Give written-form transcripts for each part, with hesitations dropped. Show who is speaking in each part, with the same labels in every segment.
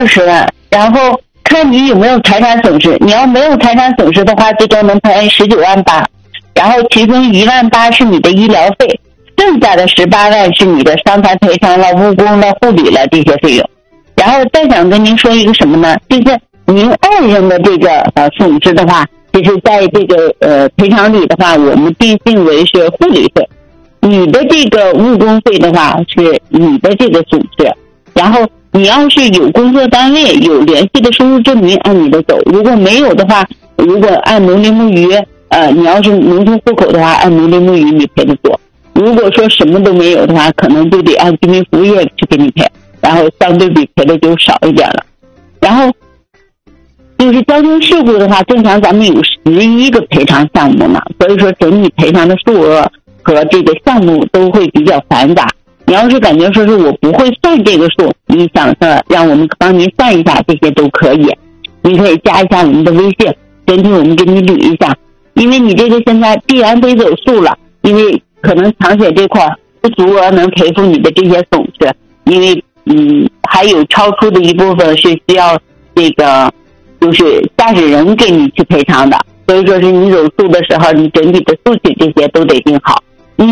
Speaker 1: 20万，然后看你有没有财产损失，你要没有财产损失的话，最多能赔19.8万，然后其中1.8万是你的医疗费，剩下的18万是你的伤残赔偿了、误工了、护理了这些费用。然后再想跟您说一个什么呢？就是您爱人的这个损失的话，就是在这个赔偿里的话，我们定性为是护理费，你的这个误工费的话是你的这个损失。然后你要是有工作单位有联系的收入证明，按你的走；如果没有的话，如果按农林牧渔，你要是农村户口的话，按农林牧渔你赔的多。如果说什么都没有的话，可能就得按居民服务业去给你赔，然后相对比赔的就少一点了。然后就是交通事故的话，正常咱们有11个赔偿项目呢，所以说整体赔偿的数额和这个项目都会比较繁杂。你要是感觉说是我不会算这个数，你想让我们帮您算一下，这些都可以。你可以加一下我们的微信，整体我们给你捋一下。因为你这个现在必然得走数了，因为可能强险这块不足额能赔付你的这些损失，因为还有超出的一部分是需要这个就是驾驶人给你去赔偿的，所以说是你走数的时候，你整体的数据这些都得定好。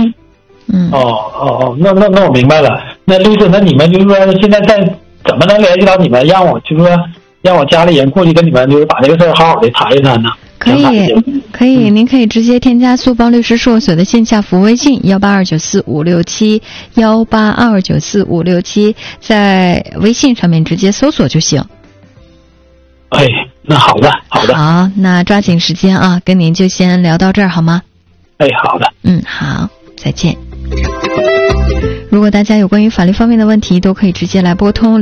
Speaker 2: 那我明白了。那律师，那你们就是说现在怎么能联系到你们，让我就是说让我家里人过去跟你们就是把这个事儿好好的谈一谈呢？
Speaker 3: 可以，您可以直接添加苏邦律师事务所的线下服务微信18294-567，18294-567，在微信上面直接搜索就行。
Speaker 2: 哎，那好的。
Speaker 3: 好，那抓紧时间啊，跟您就先聊到这儿好吗？
Speaker 2: 哎，好的。
Speaker 3: 好，再见。如果大家有关于法律方面的问题，都可以直接来拨通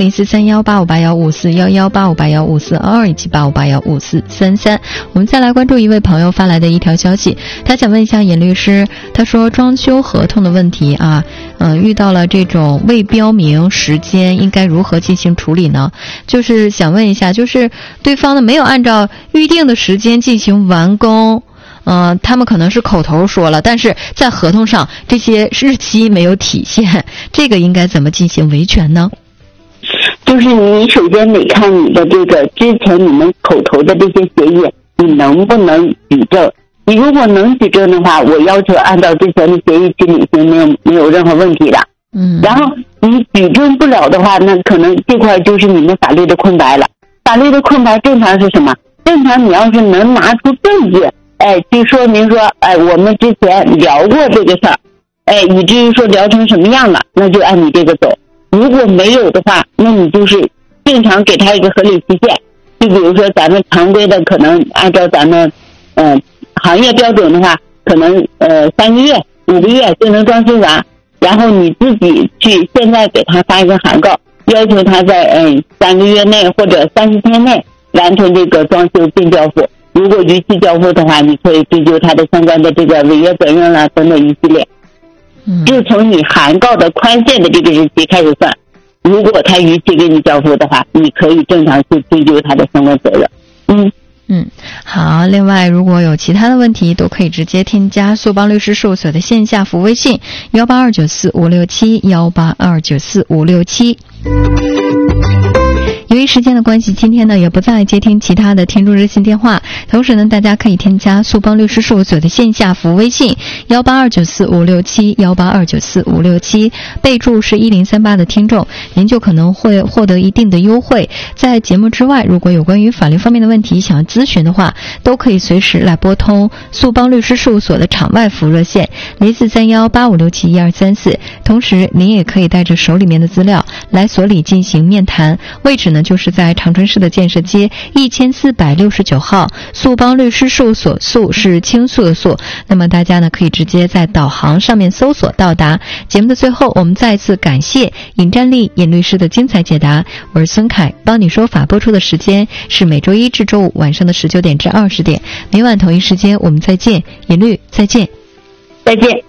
Speaker 3: 04318581541185815422以及85815433。我们再来关注一位朋友发来的一条消息，他想问一下尹律师，他说装修合同的问题啊，遇到了这种未标明时间，应该如何进行处理呢？就是想问一下，就是对方呢没有按照预定的时间进行完工。他们可能是口头说了，但是在合同上这些日期没有体现，这个应该怎么进行维权呢？
Speaker 1: 就是你首先得看你的这个之前你们口头的这些协议，你能不能举证？你如果能举证的话，我要求按照之前的协议去履行，没有任何问题的。然后你举证不了的话，那可能这块就是你们法律的空白了。法律的空白正常是什么？正常你要是能拿出证据。就说明说，我们之前聊过这个事儿，以至于说聊成什么样了，那就按你这个走。如果没有的话，那你就是正常给他一个合理期限。就比如说咱们常规的，可能按照咱们行业标准的话，可能3个月、5个月就能装修完。然后你自己去现在给他发一个函告，要求他在3个月内或者30天内完成这个装修并交付。如果逾期交付的话，你可以追究他的相关的这个违约责任了等等一系列。就从你函告的宽限的这个日期开始算，如果他逾期给你交付的话，你可以正常去追究他的相关责任。
Speaker 3: 好，另外如果有其他的问题，都可以直接添加苏邦律师事务所的线下服务微信18294-567，18294-567。由于时间的关系，今天呢也不再接听其他的听众热线电话，同时呢大家可以添加苏邦律师事务所的线下服务微信18294-567，18294-567，备注是1038的听众，您就可能会获得一定的优惠。在节目之外，如果有关于法律方面的问题想要咨询的话，都可以随时来拨通苏邦律师事务所的场外服务热线043185671234，同时您也可以带着手里面的资料来所里进行面谈，位置呢就是在长春市的建设街1469号苏邦律师事务所，诉是倾诉的诉。那么大家呢可以直接在导航上面搜索到达。节目的最后，我们再次感谢尹占利尹律师的精彩解答。我是孙凯，帮你说法播出的时间是每周一至周五晚上的19点至20点，每晚同一时间我们再见。尹律再见。
Speaker 1: 再见。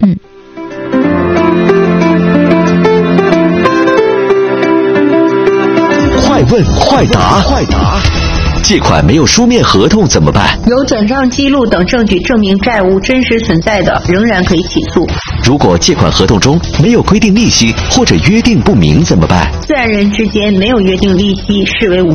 Speaker 4: 快问快答，借款没有书面合同怎么办？
Speaker 5: 有转账记录等证据证明债务真实存在的，仍然可以起诉。
Speaker 4: 如果借款合同中没有规定利息或者约定不明怎么办？
Speaker 5: 自然人之间没有约定利息，视为无